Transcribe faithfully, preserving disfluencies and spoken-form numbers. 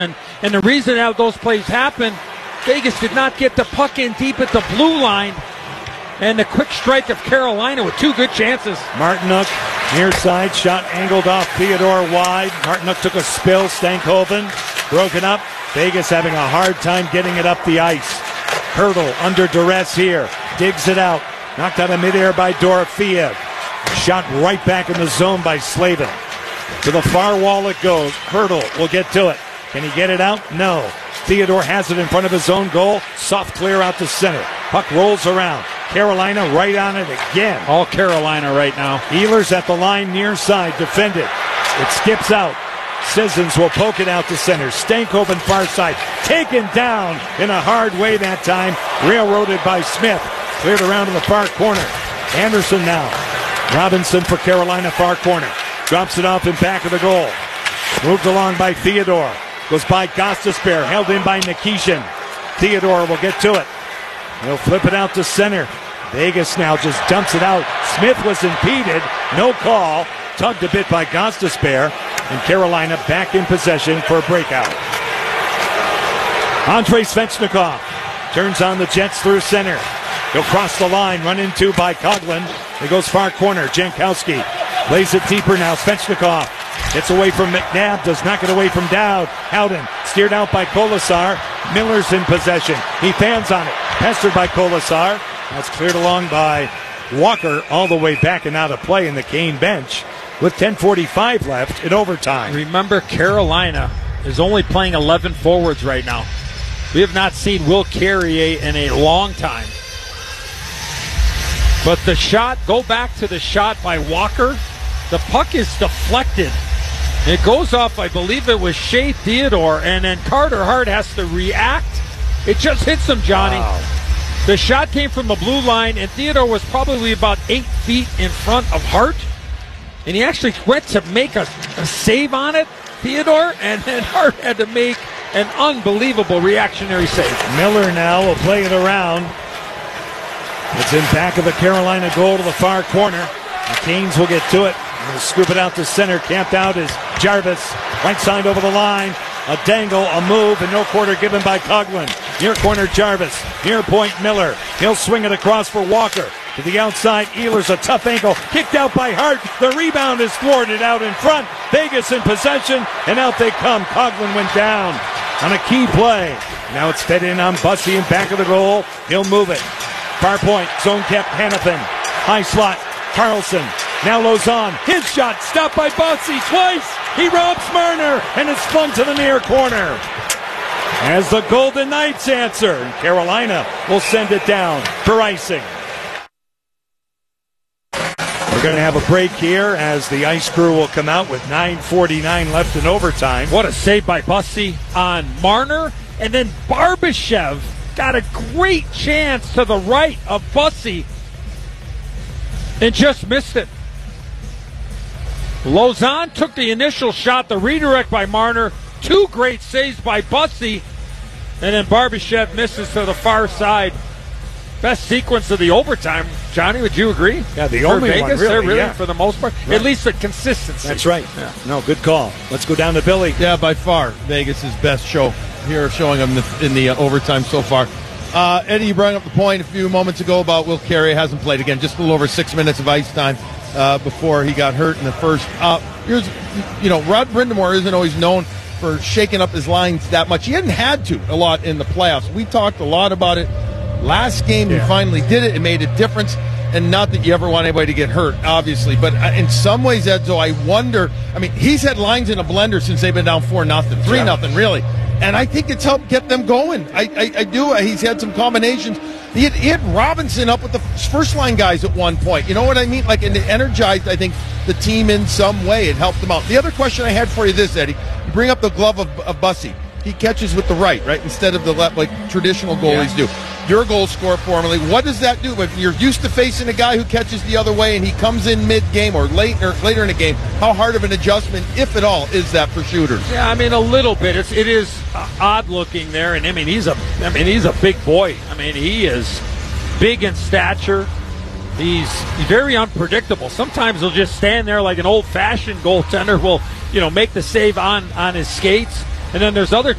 And, and the reason that those plays happen, Vegas did not get the puck in deep at the blue line. And the quick strike of Carolina with two good chances. Martinook, near side, shot angled off Theodore wide. Martinook took a spill. Stankoven broken up. Vegas having a hard time getting it up the ice. Hurdle under duress here. Digs it out. Knocked out of midair by Dorofeev. Shot right back in the zone by Slavin. To the far wall it goes. Hurdle will get to it. Can he get it out? No. Theodore has it in front of his own goal. Soft clear out to center. Puck rolls around. Carolina right on it again. All Carolina right now. Ehlers at the line near side. Defended. It skips out. Sissons will poke it out to center. Stankoven far side. Taken down in a hard way that time. Railroaded by Smith. Cleared around to the far corner. Anderson now. Robinson for Carolina far corner. Drops it off in back of the goal. Moved along by Theodore. Goes by Gostisbehere. Held in by Nikishin. Theodore will get to it. He'll flip it out to center. Vegas now just dumps it out. Smith was impeded. No call. Tugged a bit by Gostisbehere. And Carolina back in possession for a breakout. Andrei Svechnikov turns on the Jets through center. He'll cross the line, run into by Coghlan. He goes far corner. Jankowski plays it deeper now. Svechnikov gets away from McNabb, does not get away from Dowd. Howden steered out by Kolasar. Miller's in possession. He fans on it. Pestered by Kolasar. That's cleared along by Walker all the way back and out of play in the Kane bench with ten forty-five left in overtime. Remember, Carolina is only playing eleven forwards right now. We have not seen Will Carrier in a long time. But the shot, go back to the shot by Walker. The puck is deflected. It goes off, I believe it was Shea Theodore, and then Carter Hart has to react. It just hits him, Johnny. Wow. The shot came from the blue line, and Theodore was probably about eight feet in front of Hart. And he actually went to make a, a save on it, Theodore, and then Hart had to make an unbelievable reactionary save. Miller now will play it around. It's in back of the Carolina goal to the far corner. The Canes will get to it. They'll scoop it out to center. Camped out is Jarvis. Right side over the line. A dangle, a move, and no quarter given by Coghlan. Near corner Jarvis. Near point Miller. He'll swing it across for Walker. To the outside, Ehlers, a tough ankle. Kicked out by Hart. The rebound is thwarted out in front. Vegas in possession, and out they come. Coghlan went down on a key play. Now it's fed in on Bussey in back of the goal. He'll move it. Far point, zone kept Hanifin. High slot, Carlson. Now Lauzon. His shot stopped by Bussey twice. He robs Marner, and it's flung to the near corner. As the Golden Knights answer, Carolina will send it down for icing. We're going to have a break here as the ice crew will come out with nine forty-nine left in overtime. What a save by Bussey on Marner. And then Barbashev got a great chance to the right of Bussey and just missed it. Lauzon took the initial shot, the redirect by Marner. Two great saves by Bussey. And then Barbashev misses to the far side. Best sequence of the overtime. Johnny, would you agree? Yeah, the for only Vegas, one, really, really yeah. For the most part. Right. At least the consistency. That's right. Yeah. No, good call. Let's go down to Billy. Yeah, by far, Vegas' best show here, showing them in the, in the uh, overtime so far. Uh, Eddie, you brought up the point a few moments ago about Will Carrier hasn't played again. Just a little over six minutes of ice time uh, before he got hurt in the first. Uh, here's, you know, Rod Brind'Amour isn't always known for shaking up his lines that much. He hadn't had to a lot in the playoffs. We talked a lot about it. Last game, yeah. he finally did it. It made a difference. And not that you ever want anybody to get hurt, obviously. But in some ways, Edzo, I wonder. I mean, he's had lines in a blender since they've been down four nothing, three nothing, really. And I think it's helped get them going. I, I, I do. He's had some combinations. He had, he had Robinson up with the first line guys at one point. You know what I mean? Like, and it energized, I think, the team in some way. It helped them out. The other question I had for you this, Eddie. You bring up the glove of, of Bussey. He catches with the right, right, instead of the left, like traditional goalies yeah. do. Your goal scorer formerly, what does that do? If you're used to facing a guy who catches the other way and he comes in mid-game or late or later in a game, how hard of an adjustment, if at all, is that for shooters? Yeah, I mean a little bit. It's it is uh, odd looking there, and I mean he's a I mean he's a big boy. I mean he is big in stature. He's very unpredictable. Sometimes he'll just stand there like an old-fashioned goaltender will, you know, make the save on on his skates. And then there's other